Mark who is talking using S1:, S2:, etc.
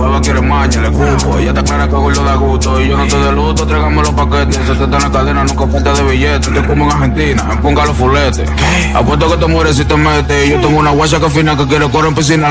S1: beba quiere maña, le cupo. Ella está clara que hoy lo da gusto. Y yo no estoy de luto, tráigame los paquetes. Se te está en la cadena, nunca falta de billetes. Estoy como en Argentina, empunga los fuletes. Apuesto que te mueres si te metes. Yo tengo una guacha que fina que quiere correr en piscina.